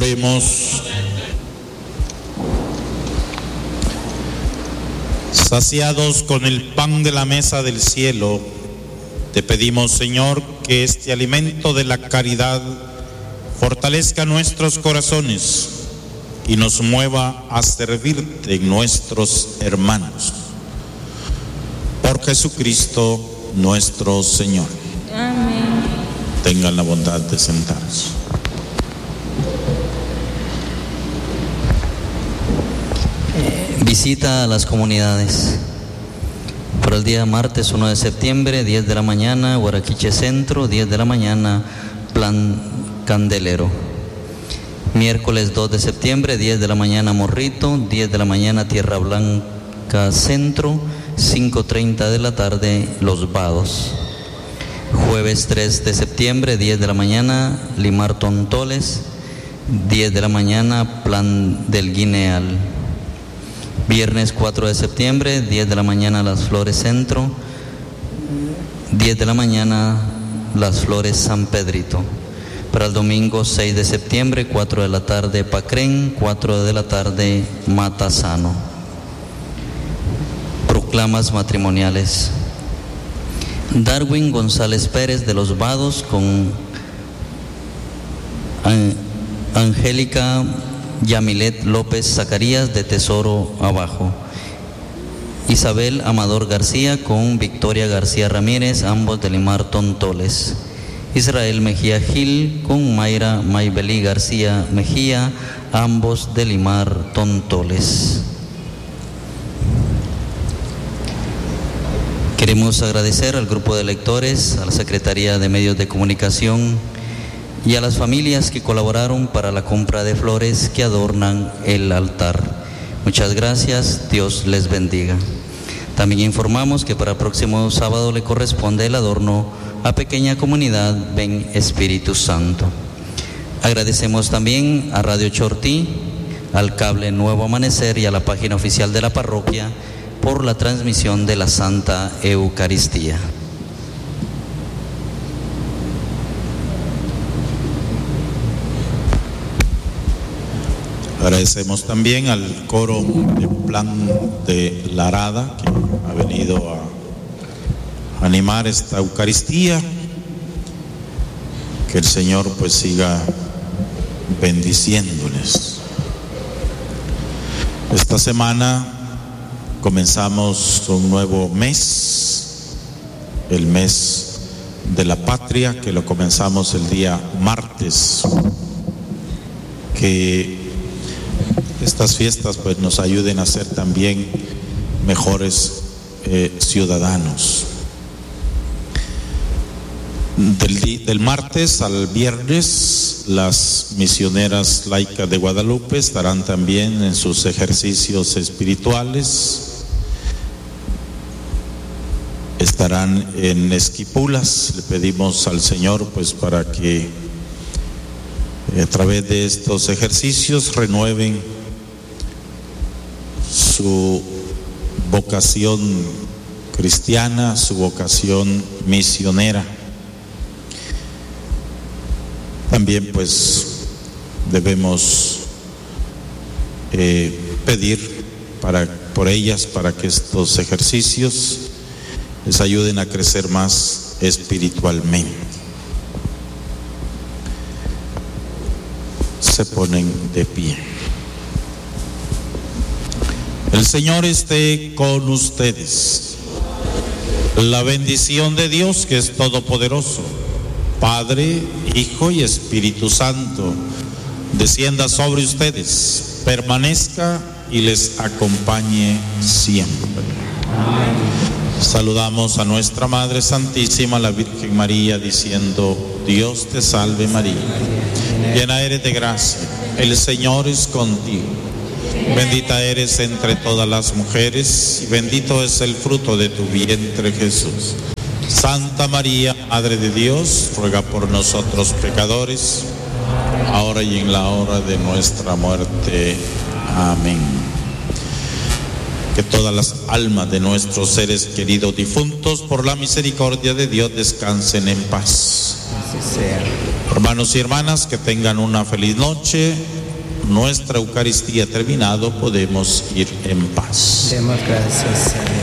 Oremos. Saciados con el pan de la mesa del cielo, te pedimos, Señor, que este alimento de la caridad fortalezca nuestros corazones y nos mueva a servirte en nuestros hermanos. Por Jesucristo nuestro Señor. Amén. Tengan la bondad de sentarse. Visita a las comunidades. Para el día martes 1 de septiembre, 10 de la mañana, Guaraquiche Centro, 10 de la mañana, Plan Candelero. Miércoles 2 de septiembre, 10 de la mañana, Morrito, 10 de la mañana, Tierra Blanca Centro, 5:30 de la tarde, Los Vados. Jueves 3 de septiembre, 10 de la mañana, Limar Tontoles, 10 de la mañana, Plan del Guineal. Viernes 4 de septiembre, 10 de la mañana, Las Flores Centro, 10 de la mañana, Las Flores San Pedrito. Para el domingo 6 de septiembre, 4 de la tarde, Pacrén, 4 de la tarde, Matasano. Proclamas matrimoniales. Darwin González Pérez de Los Vados con Angélica Yamilet López Zacarías de Tesoro Abajo. Isabel Amador García con Victoria García Ramírez, ambos de Limar Tontoles. Israel Mejía Gil con Mayra Maybelí García Mejía, ambos de Limar Tontoles. Queremos agradecer al grupo de lectores, a la Secretaría de Medios de Comunicación y a las familias que colaboraron para la compra de flores que adornan el altar. Muchas gracias, Dios les bendiga. También informamos que para el próximo sábado le corresponde el adorno a Pequeña Comunidad Ven Espíritu Santo. Agradecemos también a Radio Chortí, al Cable Nuevo Amanecer y a la página oficial de la parroquia por la transmisión de la Santa Eucaristía. Agradecemos también al coro de Plan de la Arada que ha venido a animar esta Eucaristía. Que el Señor pues siga bendiciéndoles. Esta semana comenzamos un nuevo mes, el mes de la patria, que lo comenzamos el día martes. Que estas fiestas pues nos ayuden a ser también mejores ciudadanos. Del martes al viernes, las misioneras laicas de Guadalupe estarán también en sus ejercicios espirituales. Estarán en Esquipulas. Le pedimos al Señor pues para que a través de estos ejercicios renueven su vocación cristiana, su vocación misionera. También pues debemos pedir por ellas para que estos ejercicios les ayuden a crecer más espiritualmente. Se ponen de pie. El Señor esté con ustedes. La bendición de Dios, que es todopoderoso, Padre, Hijo y Espíritu Santo, descienda sobre ustedes, permanezca y les acompañe siempre. Saludamos a nuestra Madre Santísima, la Virgen María, diciendo: Dios te salve María, llena eres de gracia, el Señor es contigo. Bendita eres entre todas las mujeres, y bendito es el fruto de tu vientre, Jesús. Santa María, Madre de Dios, ruega por nosotros pecadores, ahora y en la hora de nuestra muerte. Amén. Que todas las almas de nuestros seres queridos difuntos, por la misericordia de Dios, descansen en paz. Así sea. Hermanos y hermanas, que tengan una feliz noche. Nuestra Eucaristía terminado, podemos ir en paz. Demos gracias a Dios.